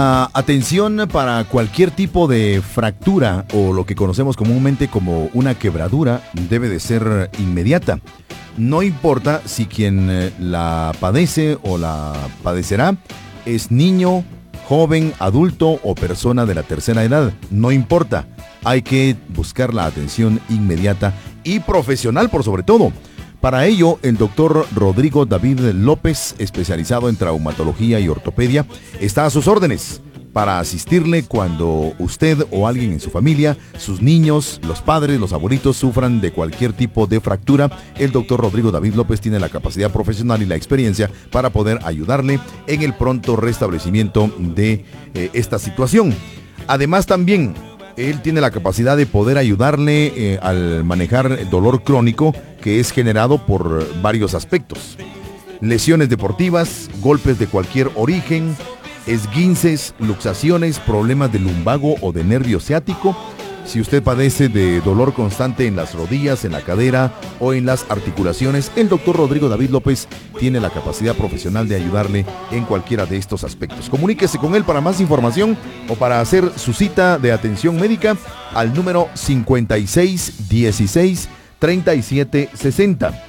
Atención para cualquier tipo de fractura o lo que conocemos comúnmente como una quebradura debe de ser inmediata. No importa si quien la padece o la padecerá es niño, joven, adulto o persona de la tercera edad. No importa, hay que buscar la atención inmediata y profesional por sobre todo. Para ello, el doctor Rodrigo David López, especializado en traumatología y ortopedia, está a sus órdenes para asistirle cuando usted o alguien en su familia, sus niños, los padres, los abuelitos sufran de cualquier tipo de fractura. El doctor Rodrigo David López tiene la capacidad profesional y la experiencia para poder ayudarle en el pronto restablecimiento de esta situación. Además, también él tiene la capacidad de poder ayudarle al manejar el dolor crónico que es generado por varios aspectos. Lesiones deportivas, golpes de cualquier origen, esguinces, luxaciones, problemas de lumbago o de nervio ciático. Si usted padece de dolor constante en las rodillas, en la cadera o en las articulaciones, el doctor Rodrigo David López tiene la capacidad profesional de ayudarle en cualquiera de estos aspectos. Comuníquese con él para más información o para hacer su cita de atención médica al número 5616-3760.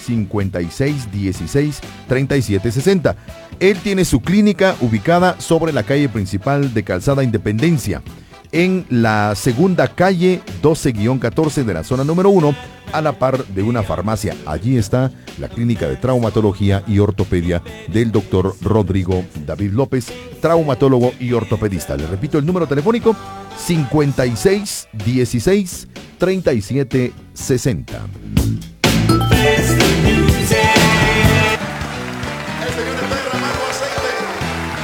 5616-3760. Él tiene su clínica ubicada sobre la calle principal de Calzada Independencia, en la segunda calle 12-14 de la zona número 1, a la par de una farmacia. Allí está la clínica de traumatología y ortopedia del doctor Rodrigo David López, traumatólogo y ortopedista. Le repito el número telefónico: 5616-3760.